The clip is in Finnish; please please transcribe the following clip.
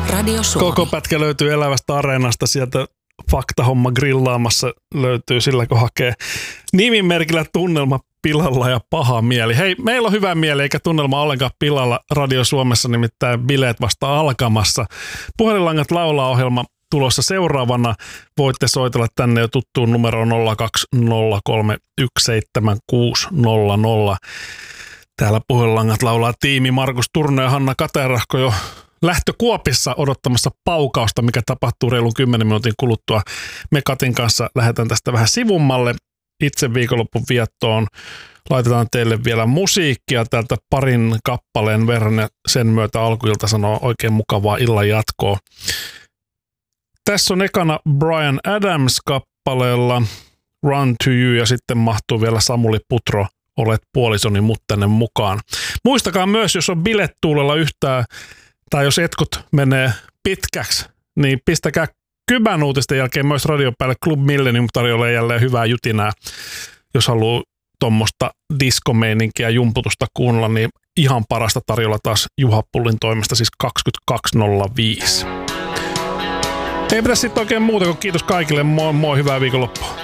Radio Suomi. Koko pätkä löytyy Elävästä Areenasta, sieltä Faktahomma grillaamassa löytyy sillä, kun hakee nimimerkillä Tunnelma pilalla ja paha mieli. Hei, meillä on hyvä mieli eikä tunnelma ollenkaan pilalla Radio Suomessa, nimittäin bileet vasta alkamassa. Puhelinlangat laulaa -ohjelma tulossa seuraavana. Voitte soitella tänne jo tuttuun numeroon 0203176600. Täällä puhelinlangat laulaa tiimi Markus Turne ja Hanna Katerahko jo lähtökuopissa odottamassa paukausta, mikä tapahtuu reilun 10 minuutin kuluttua. Me Katin kanssa lähdetään tästä vähän sivummalle itse viikonloppun viettoon. Laitetaan teille vielä musiikkia täältä parin kappaleen verran ja sen myötä alkuilta sanoo oikein mukavaa illan jatkoa. Tässä on ekana Bryan Adams kappaleella Run to You ja sitten mahtuu vielä Samuli Putro, Olet puolisoni mut tänne mukaan. Muistakaa myös, jos on bilettuulella yhtään tai jos etkut menee pitkäksi, niin pistäkää Kybän uutisten jälkeen myös radio päälle Club Millennium tarjolla jälleen hyvää jutinää. Jos haluaa tuommoista diskomeininkiä ja jumputusta kuunnella, niin ihan parasta tarjolla taas Juha Pullin toimesta, siis 22.05. Ei pitäisi sitten oikein muuta kuin kiitos kaikille. Moi moi, hyvää viikonloppua.